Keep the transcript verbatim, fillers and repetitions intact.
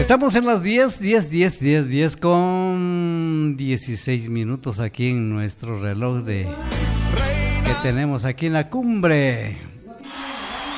Estamos en las diez, diez, diez, diez, diez con dieciséis minutos aquí en nuestro reloj de que tenemos aquí en la cumbre.